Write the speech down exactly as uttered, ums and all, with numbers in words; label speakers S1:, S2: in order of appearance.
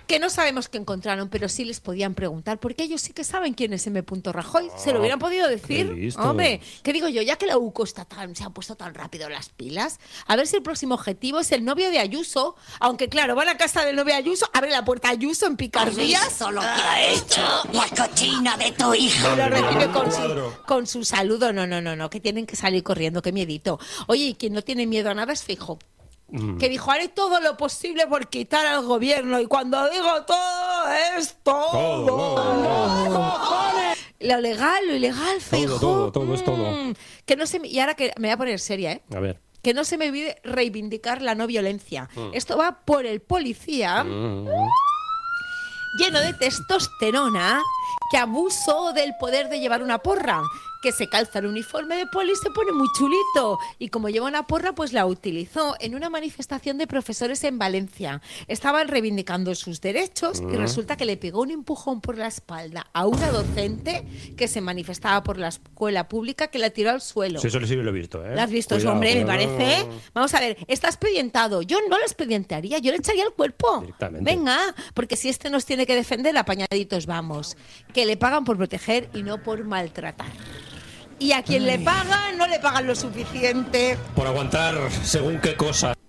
S1: que no sabemos qué encontraron, pero sí les podían preguntar, porque ellos sí que saben quién es M. Rajoy. Se lo hubieran podido decir. Hombre, ¿qué digo yo? Ya que la U C O está tan, se ha puesto tan rápido las pilas, a ver si el próximo objetivo es el novio de Ayuso, aunque claro, van a casa del novio de Ayuso, abre la puerta a Ayuso en picardía.
S2: Eso lo que ha hecho la cochina de tu hija.
S1: Y lo recibe con su, con su saludo. No, no, no, no, que tienen que salir corriendo, qué miedito. Oye, y quien no tiene miedo a nada es Feijóo. Mm. Que dijo, haré todo lo posible por quitar al gobierno. Y cuando digo todo, es todo. todo. Lo legal, lo ilegal, Feijóo.
S3: Todo, todo, todo mm. es todo.
S1: Que no se me... Y ahora que me voy a poner seria, ¿eh?
S3: A ver.
S1: Que no se me olvide reivindicar la no violencia. Mm. Esto va por el policía mm. lleno de testosterona que abusó del poder de llevar una porra, que se calza el uniforme de poli y se pone muy chulito. Y como lleva una porra, pues la utilizó en una manifestación de profesores en Valencia. Estaban reivindicando sus derechos mm. y resulta que le pegó un empujón por la espalda a una docente que se manifestaba por la escuela pública, que la tiró al suelo.
S3: Sí, eso sí lo he visto, ¿eh?
S1: ¿Lo has visto? Cuidado, hombre, cuidado. Me parece. Vamos a ver, está expedientado. Yo no lo expedientaría, yo le echaría el cuerpo. Venga, porque si este nos tiene que defender, apañaditos vamos. Que le pagan por proteger y no por maltratar. Y a quien Ay. le pagan, no le pagan lo suficiente.
S3: Por aguantar según qué cosa.